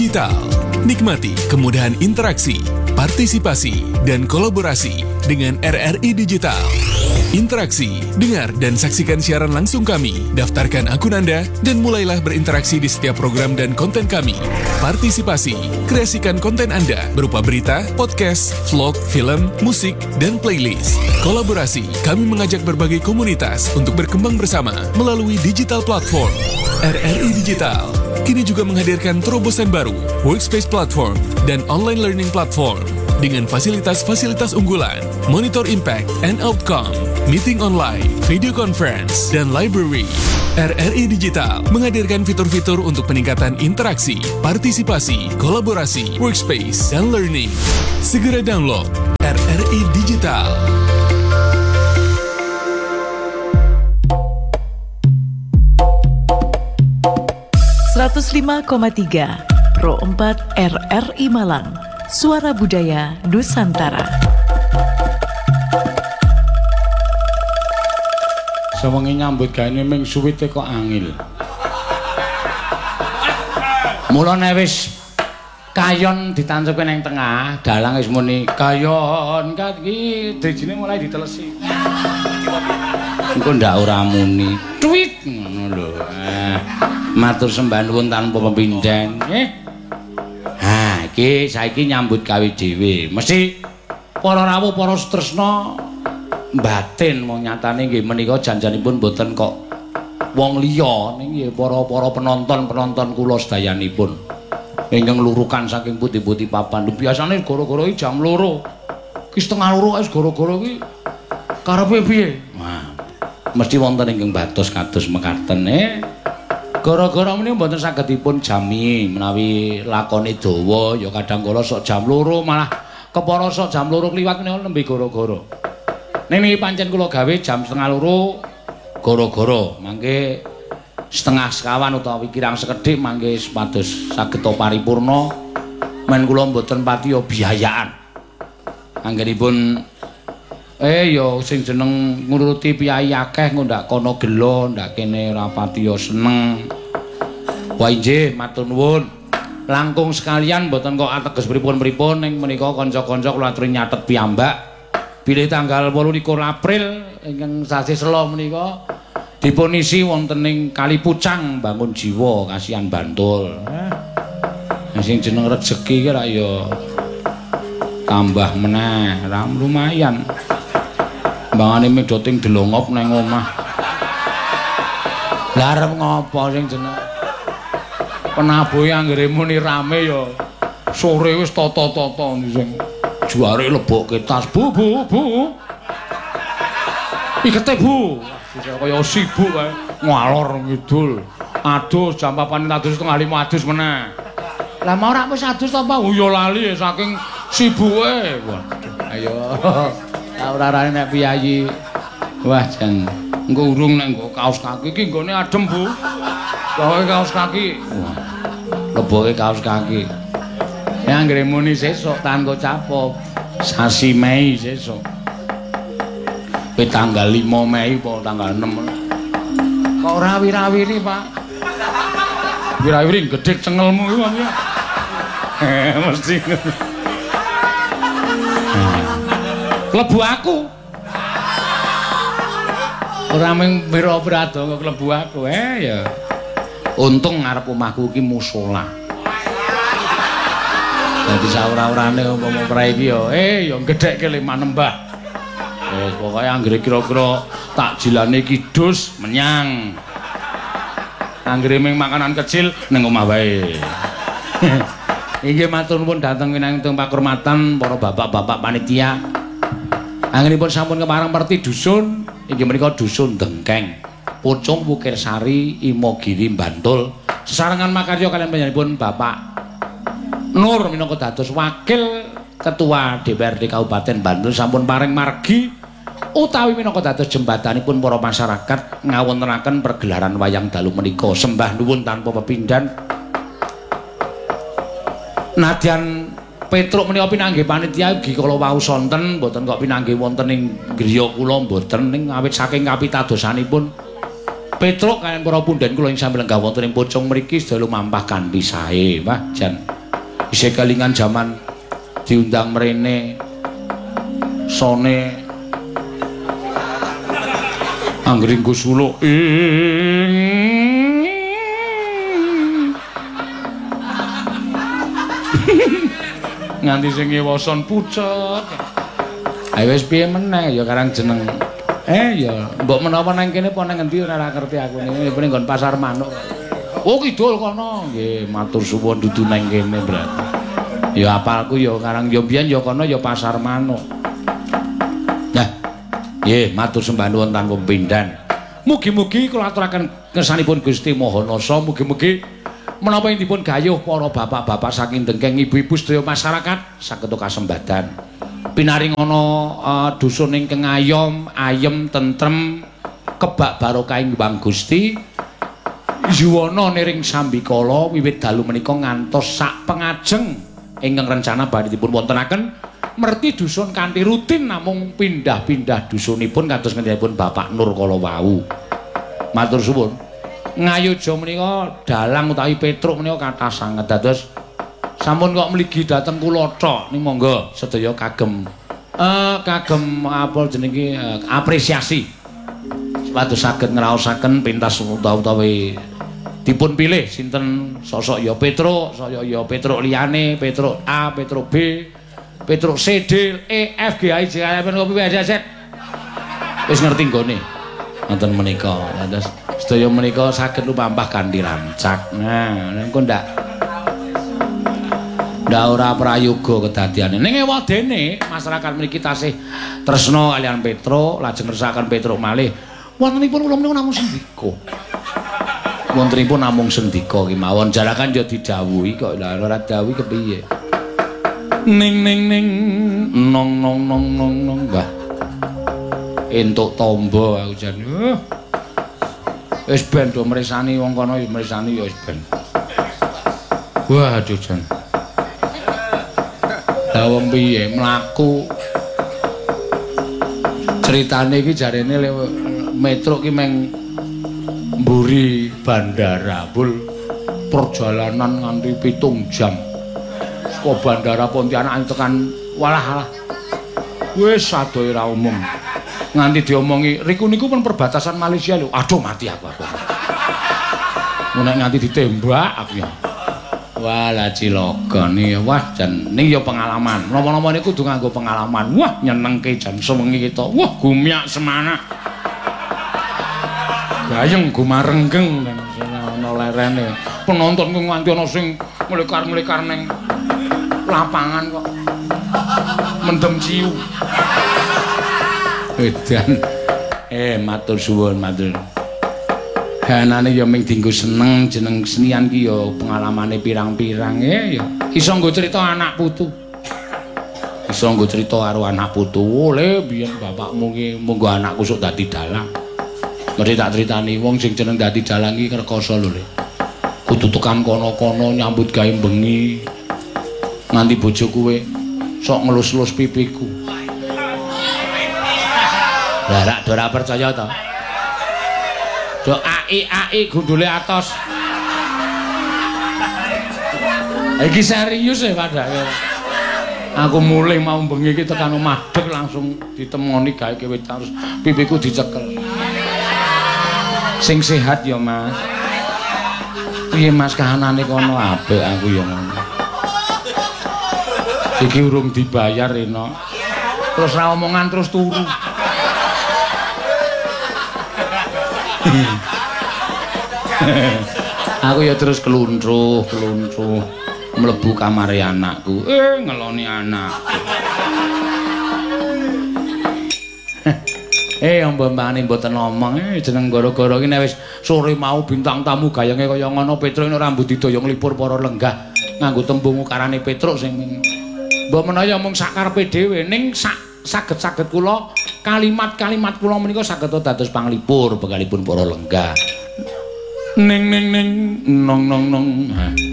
Digital. Nikmati kemudahan interaksi, partisipasi, dan kolaborasi dengan RRI Digital. Interaksi, dengar dan saksikan siaran langsung kami, daftarkan akun Anda, dan mulailah berinteraksi di setiap program dan konten kami. Partisipasi, kreasikan konten Anda berupa berita, podcast, vlog, film, musik, dan playlist. Kolaborasi, kami mengajak berbagai komunitas untuk berkembang bersama melalui digital platform. RRI Digital kini juga menghadirkan terobosan baru, workspace platform, dan online learning platform dengan fasilitas-fasilitas unggulan, monitor impact and outcome, meeting online, video conference, dan library. RRI Digital menghadirkan fitur-fitur untuk peningkatan interaksi, partisipasi, kolaborasi, workspace, dan learning. Segera download RRI Digital. Pro 4 RRI Malang, Suara Budaya Nusantara. Sewengi nyambut gawe ming suwite kok angil. Mulane wis kayon ditancapke ning tengah, dalang wis muni kayon kat iki drijine mulai ditelesi. Engko ndak ora muni. Twit ngono lho. Matur sembah nuwun tanpa pepindhan, nggih. Ha, iki saiki nyambut gawe dhewe. Mesti para rawuh, para tresna batin wong nyatane nggih menika janjanipun boten kok wong liya nggih para penonton kula sedayanipun. Ingkang lurukan saking pundi-pundi papan. Biasane gara-gara iki jam 2. Ki setengah 2 wis gara-gara iki karepe piye? Wah, mesti wonten ingkang batos kados mekaten gara-gara menika mboten sagedipun jami menawi lakone dawa ya kadang kala sok jam 2 malah kepara sok jam 2 kliwat menika nembe gara-gara. Ning niki pancen kula gawe jam setengah 2 gara-gara mangke setengah sekawan utawi kirang sekedhik mangke supados saged paripurna men kula mboten pati biayaan. Anggenipun ya sing jeneng nguruti piyai akeh engko ndak kono gelo ndak kene rapati ya seneng. Wah nggih matur nuwun. Langkung sekalian mboten kok ateges pripun-pripun ning menika kanca-kanca kula aturi nyatet piyambak. Bilih tanggal 28 April ingkang sasi Sela menika dipun isi wonten ing Kali Pucang Bangun Jiwa Kasihan Bantul. Sing jeneng rejeki ki ra ya tambah meneh, ra lumayan. Mbangane medoting delongop nang omah. Lah arep ngopo sing jeneng penabuhe anggere muni rame ya sore wis tata-tata sing juare lebokke tas bu ikete bu kaya sibuk kae ngalor ngidul adus jam 4 adus setengah 5 adus meneh lah mau ora wis adus ta apa ya lali saking sibuke ayo ora arane nek piyayi wah jan engko urung nek nggo kaos kaki iki nggone adem bu gawe kaos kaki leboke kaos kaki ya anggere muni sesuk tanggo capop sasi Mei sesuk tanggal 5 Mei apa tanggal 6 kok ora wira-wiri Pak wira-wiri gedhe cengelmu iki Pak mesti klebu aku ora mung mira brado kok klebu aku ya untung ngarep omahku iki musala dadi saura-urane umpama prae iki ya gedhekke lemah nembah wis pokoke anggere kira-kira takjilane kidus menyang anggere ming makanan kecil ning omah wae inggih matur nuwun dhateng winantung pakurmatan para bapak-bapak panitia anggenipun sampun kepareng perti dusun inggih menika dusun Dengkeng Pucung Wukir Sari Imogiri Bantul sesarengan makarya kalian panjenenganipun Bapak Nur minangka dados wakil ketua DPRD Kabupaten Bantul sampun paring margi utawi minangka dados jembatanipun para masyarakat ngawontenaken pergelaran wayang dalu menika sembah nuwun tanpa pepindhan nadyan Petruk menika pinanggih panitia ugi kala wau sonten mboten kok pinanggih wonten ing griya kula mboten ning awit saking kapitadosanipun Petruk kaliyan para pundhen kula ing sami lenggah wonten ing Pucung mriki sedaya lumampah kanthi sae. Wah jan isih kelingan jaman diundang mrene sone anggering nggo suluk nganti sing ngewoson pucet. Ayo wis piye meneh ya karang jeneng. Ya mbok menawa nang kene apa nang endi ora ngerti aku niki nggon pasar manuk. Oh kidul kono. Nggih, matur suwun dudu nang kene berarti. Ya apalku ya karang ya biyen ya kono ya pasar manuk. Nah, nggih matur sembah nuwun tanpa pindhan. Mugi-mugi kula aturaken kersanipun Gusti Mahanasa, mugi-mugi menapa ing dipun gayuh para bapak-bapak saking dengkeng ibu-ibu sedaya masyarakat saged kasembadan. Pinaring ana dusun ingkang ayem, tentrem, kebak barokah ing Mbang Gusti. Yuwana niring sambikala wiwit dalu menika ngantos sak pengajeng ingkang rencana badhe dipun wontenaken merti dusun kanthi rutin namung pindah-pindah dusunipun kados ngendikipun Bapak Nur kala wau. Matur suwun. Ngayoja menika dalang utawi Petruk menika kathah sanget dados sampun kok mligi dhateng kula tok ning monggo sedaya kagem apa jenenge apresiasi supados saged ngraosaken pintas utawi dipun pilih sinten sosok ya Petruk, saya ya Petruk liyane, Petruk A, Petruk B, Petruk C, D, E, F, G, H, I, J, K, L, M, N, O, P, Q, R, S, T. Wis ngerti nggone. Wonten menika. Dados sedaya menika saged lumampah kanthi rancak. Nah, engko ndak ora prayoga kedadiane. Ning ewadene masyarakat mriki tasih tresna kaliyan Petruk, lajeng ngersakaken Petruk malih. Wontenipun kula menika namung sendika. Wontenipun namung sendika kemawon. Jarakan ya didhawuhi kok lha ora dawuhi kepiye. Ning nong Mbah. Entuk tombo aku jan. Wis ben do mresani wong kono ya mresani ya wis ben. Waduh jan. Lah wong piye mlaku. Ceritane iki jarene Metro ki meng mburi bandara bul perjalanan nganti 7 jam. Saka bandara Pontianak tekan walah. Wis sadoe ra umum. Nganti diomongi riku niku pun perbatasan Malaysia lho. Aduh mati aku. Nek nganti ditembak aku ya. Walah cilaka nih wah jan ning ya pengalaman. Napa-napa niku kudu nganggo pengalaman. Wah nyenengke jan sewengi kita. Wah gumyak semanak. Gayeng gumarenggeng dan ana lerene. Penonton ku nganti ana sing mlekar-mlekar ning lapangan kok. Mendem ciu. Edan. Matur suwun, matur. Ganane ya ming dienggo seneng jeneng kesenian ki ya pengalamane pirang-pirang ya. Iso nggo crita anak putu. Iso nggo crita karo anak putu. Oleh biyen bapakmu ki monggo anakku sok dadi dalang. Mesti tak critani wong sing jeneng dadi dalang iki kerkoso lho, Le. Kudu tekan kono-kono nyambut gawe bengi. Nganti bojo kowe sok ngelus-elus pipiku. Lah rak ora percaya to. Do ai gundule atos. Iki serius ya padake. Aku mulih mau bengi iki tekan omah dek langsung ditemoni gawe kowe terus pipiku dicekel. Sing sehat ya, Mas. Piye Mas kahanane kono apik aku ya ngono. Iki urung dibayar Reno. Terus ra omongan terus turu. Aku ya terus keluntruh mlebu kamare anakku. Ngeloni anak. Mbah-mbahane mboten ngomong jeneng gara-gara iki nek wis sore mau bintang tamu gayenge kaya ngono Petruk rambut didaya nglipur para lenggah nganggo tembung ukarane Petruk sing mbok menawa mung sakarepe dhewe ning saged-saged kula kalimat-kalimat kula menika saged dados panglipur bekalipun para lenggah. Ning nong.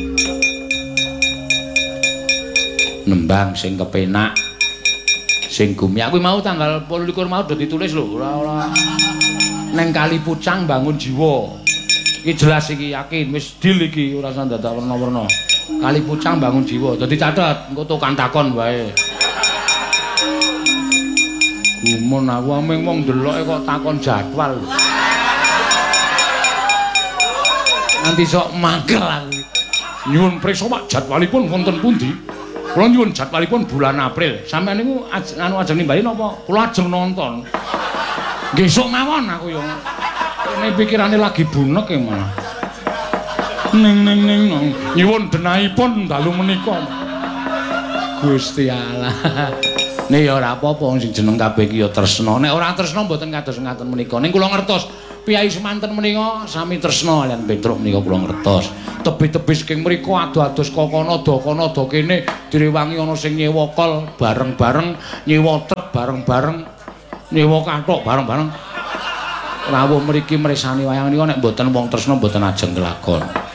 Nembang sing kepenak. Sing gumyak kuwi mau tanggal 28 mau udah ditulis lho ora neng Kali Pucang bangun jiwa. Iki jelas iki yakin wis deal iki ora usah dadak werna-werna. Kali Pucang bangun jiwa. Dadi catet, engko tukang takon wae. Gumun aku ameng wong deloke kok takon jadwal. Nanti sok mangkel aku. Nyuwun priksa Pak, jadwalipun wonten pundi? Kula nyuwun jadwalipun bulan April. Sampeyan niku anu ajeng nimbali napa? Kula ajeng nonton. Nggih sok mawon aku yo. Ini pikirane lagi bunek e malah. Ning nyuwun denahipun dalu menika. Gusti Allah. Nek ya ora apa-apa wong sing jeneng kabeh iki ya tresna. Nek ora tresna mboten kados ngaten menika. Ning kula ngertos piyai semanten menika sami tresna kaliyan Petruk menika kula ngertos. Tebi-tebi saking mriku adu-adus kokono-do kene direwangi ana sing nyewa kol bareng-bareng, nyewa truk bareng-bareng, nyewa kathok bareng-bareng. Rawuh mriki mresani wayang niku nek mboten wong tresna mboten ajeng kelakon.